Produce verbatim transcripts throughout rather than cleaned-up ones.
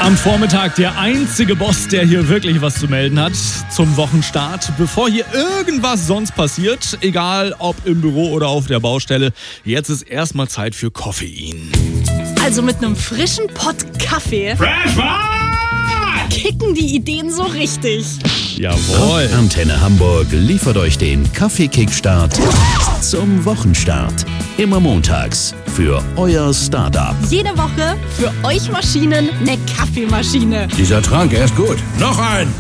Am Vormittag der einzige Boss, der hier wirklich was zu melden hat zum Wochenstart. Bevor hier irgendwas sonst passiert, egal ob im Büro oder auf der Baustelle, jetzt ist erstmal Zeit für Koffein. Also mit einem frischen Pott Kaffee Fresh One! kicken die Ideen so richtig. Jawohl. Rock Antenne Hamburg liefert euch den Kaffee-Kickstart zum Wochenstart. Immer montags für euer Startup. Jede Woche für euch Maschinen eine Kaffeemaschine. Dieser Trank, er ist gut. Noch ein!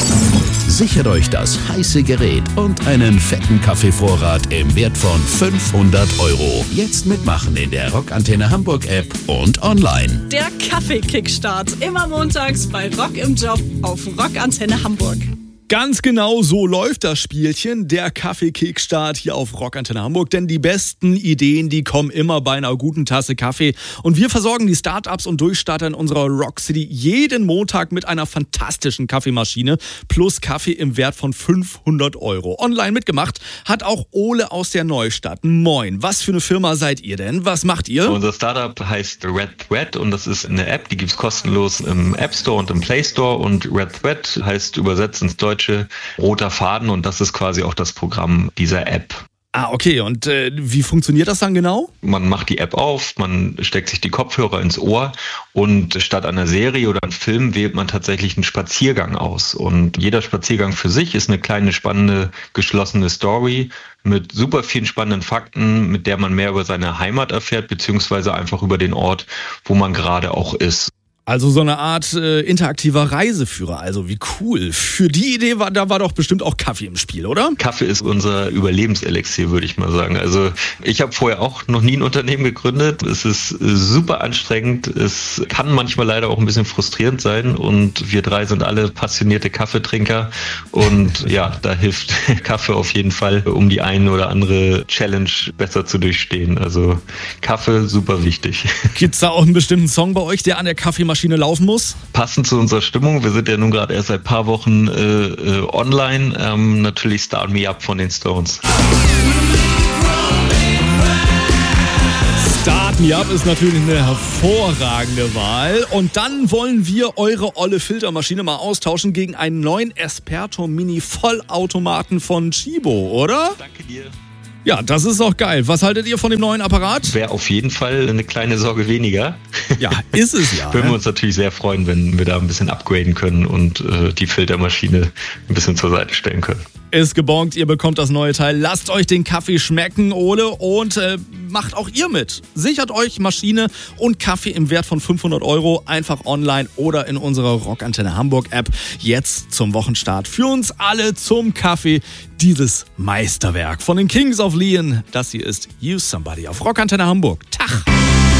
Sichert euch das heiße Gerät und einen fetten Kaffeevorrat im Wert von fünfhundert Euro. Jetzt mitmachen in der Rock Antenne Hamburg App und online. Der Kaffee-Kickstart. Immer montags bei Rock im Job auf Rock Antenne Hamburg. Ganz genau so läuft das Spielchen, der Kaffee-Kickstart hier auf Rock Antenne Hamburg. Denn die besten Ideen, die kommen immer bei einer guten Tasse Kaffee. Und wir versorgen die Startups und Durchstarter in unserer Rock City jeden Montag mit einer fantastischen Kaffeemaschine plus Kaffee im Wert von fünfhundert Euro. Online mitgemacht hat auch Ole aus der Neustadt. Moin, was für eine Firma seid ihr denn? Was macht ihr? Unser Startup heißt Red Thread und das ist eine App, die gibt's kostenlos im App Store und im Play Store. Und Red Thread heißt übersetzt ins Deutsche roter Faden und das ist quasi auch das Programm dieser App. Ah, okay. Und äh, wie funktioniert das dann genau? Man macht die App auf, man steckt sich die Kopfhörer ins Ohr und statt einer Serie oder einem Film wählt man tatsächlich einen Spaziergang aus. Und jeder Spaziergang für sich ist eine kleine, spannende, geschlossene Story mit super vielen spannenden Fakten, mit der man mehr über seine Heimat erfährt, beziehungsweise einfach über den Ort, wo man gerade auch ist. Also so eine Art äh, interaktiver Reiseführer, also wie cool. Für die Idee war, da war doch bestimmt auch Kaffee im Spiel, oder? Kaffee ist unser Überlebenselixier, würde ich mal sagen. Also ich habe vorher auch noch nie ein Unternehmen gegründet. Es ist super anstrengend. Es kann manchmal leider auch ein bisschen frustrierend sein und wir drei sind alle passionierte Kaffeetrinker und ja, da hilft Kaffee auf jeden Fall, um die eine oder andere Challenge besser zu durchstehen. Also Kaffee, super wichtig. Gibt's da auch einen bestimmten Song bei euch, der an der Kaffeemaschine laufen muss? Passend zu unserer Stimmung, wir sind ja nun gerade erst seit ein paar Wochen äh, äh, online, ähm, natürlich Start Me Up von den Stones. Start Me Up ist natürlich eine hervorragende Wahl. Und dann wollen wir eure olle Filtermaschine mal austauschen gegen einen neuen Esperto Mini Vollautomaten von Chibo, oder? Danke dir. Ja, das ist doch geil. Was haltet ihr von dem neuen Apparat? Wäre auf jeden Fall eine kleine Sorge weniger. Ja, ist es ja. Würden wir uns natürlich sehr freuen, wenn wir da ein bisschen upgraden können und äh, die Filtermaschine ein bisschen zur Seite stellen können. Ist gebongt, ihr bekommt das neue Teil. Lasst euch den Kaffee schmecken, Ole, und äh, macht auch ihr mit. Sichert euch Maschine und Kaffee im Wert von fünfhundert Euro einfach online oder in unserer Rock Antenne Hamburg App. Jetzt zum Wochenstart für uns alle zum Kaffee. Dieses Meisterwerk von den Kings of Leon. Das hier ist Use Somebody auf Rock Antenne Hamburg. Tag!